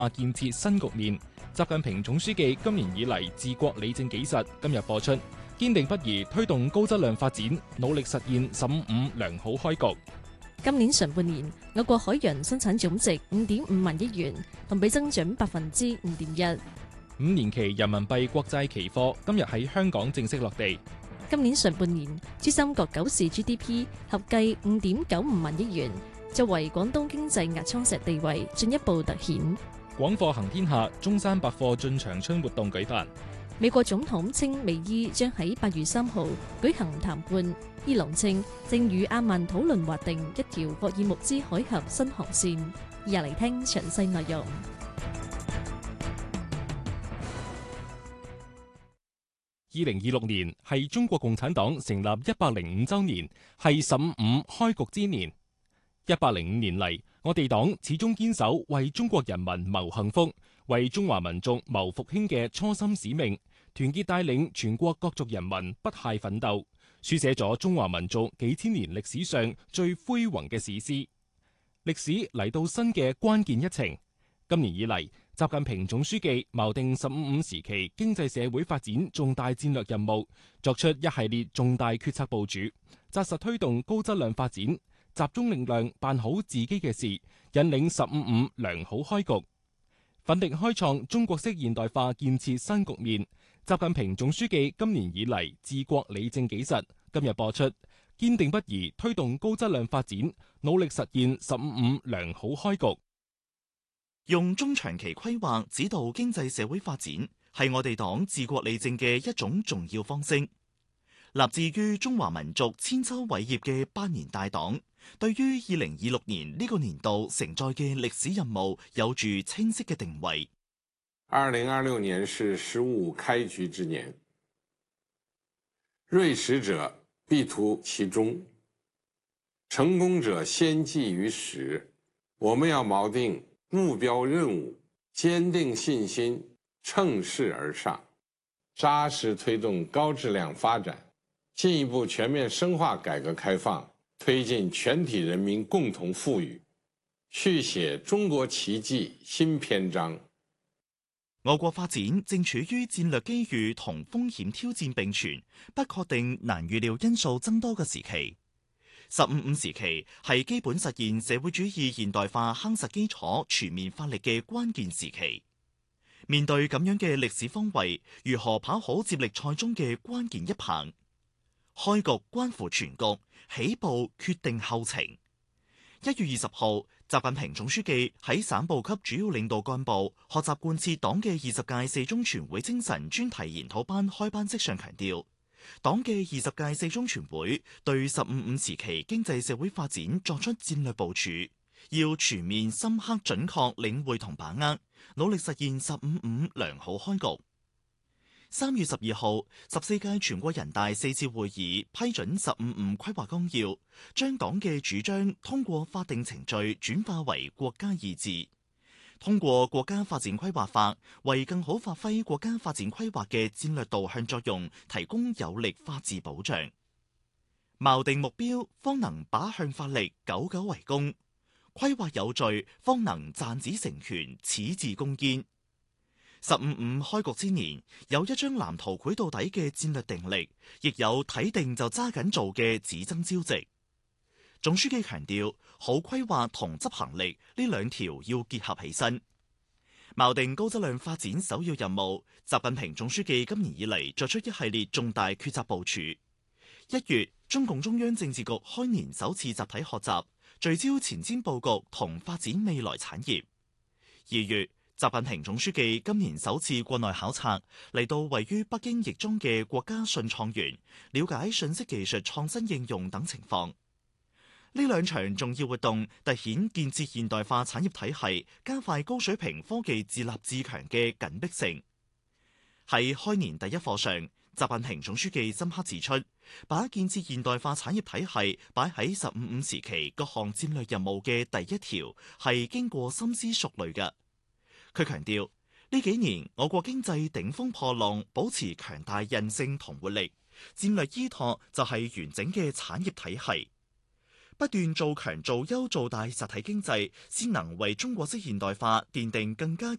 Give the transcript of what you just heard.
建設新局面。習近平總書記今年以嚟治國理政紀實今日播出，堅定不移推動高質量發展，努力實現15良好開局。 今年上半年，我國海洋生產總值5.5萬億元，同比增長5.1%。 5年期人民幣國債期貨今日喺香港正式落地。 今年上半年，珠三角9市 GDP 合計5.95萬億元，作為廣東經濟壓艙石地位進一步凸顯。 廣貨行天下中山百貨進長春活動舉辦。 美國總統稱美伊將喺8月3號舉行談判，伊朗稱正與阿曼討論劃定一條霍爾木茲海峽新航線。入嚟聽詳細內容。 2026年係中國共產黨成立105週年，係15開局之年。105年嚟，我哋黨始終堅守為中國人民謀幸福、為中華民族謀復興嘅初心使命，團結帶領全國各族人民不懈奮鬥，書寫咗中華民族幾千年歷史上最輝煌嘅史詩。歷史嚟到新嘅關鍵一程，今年以嚟，習近平總書記錨定15時期經濟社會發展重大戰略任務，作出一系列重大決策部署，紮實推動高質量發展，集中力量辦好自己嘅事，引領15良好開局，奮力開創中國式現代化建設新局面。習近平總書記今年以嚟治國理政紀實今日播出，堅定不移推動高質量發展，努力實現15良好開局。 用中長期規劃指導經濟社會發展，係我哋黨治國理政嘅一種重要方式。立志於中華民族千秋偉業嘅百年大黨，對於2026年呢個年度承載嘅歷史任務有住清晰嘅定位。 2026年是15開局之年，銳實者必圖其中，成功者先繼於始。我們要錨定目標任務，堅定信心，乘勢而上，扎實推動高質量發展，進一步全面深化改革開放，推進全體人民共同富裕，續寫中國奇蹟新篇章。 我國發展正處於戰略機遇同風險挑戰並存、不確定難預料因素增多嘅時期。15時期係基本實現社會主義現代化夯實基礎、全面發力嘅關鍵時期。面對咁樣嘅歷史方位，如何跑好接力賽中嘅關鍵一棒？開局關乎全局，起步決定後程。1月20號，習近平總書記喺省部級主要領導幹部學習貫徹黨嘅20屆四中全會精神專題研討班開班式上強調，黨嘅20屆四中全會對15時期經濟社會發展作出戰略部署，要全面深刻準確領會同把握，努力實現15良好開局。3月12號，14屆全國人大4次會議批准15規劃綱要，將黨嘅主張通過法定程序轉化為國家意志，通過國家發展規劃法，為更好發揮國家發展規劃嘅戰略導向作用，提供有力法治保障。錨定目標，方能把向發力，久久為功；規劃有序，方能賺子成權，矢志攻堅。15開局之年，有一張藍圖繪到底嘅戰略定力，亦有睇定就揸緊做嘅只爭朝夕。總書記強調，好規劃同執行力呢兩條要結合起身，錨定高質量發展首要任務。習近平總書記今年以嚟作出一系列重大決策部署。1月，中共中央政治局開年首次集體學習，聚焦前瞻佈局同發展未來產業。2月，習近平總書記今年首次國內考察，嚟到位於北京亦莊嘅國家信創園，了解信息技術創新應用等情況。呢兩場重要活動凸顯建設現代化產業體系、加快高水平科技自立自強嘅緊迫性。喺開年第一課上，習近平總書記深刻指出，把建設現代化產業體系擺喺15時期各項戰略任務嘅第一條，係經過深思熟慮嘅。佢強調，呢幾年我國經濟頂峰破浪，保持強大韌性同活力，戰略依託就係完整嘅產業體系。 不斷做強做優做大實體經濟，先能為中國式現代化奠定更加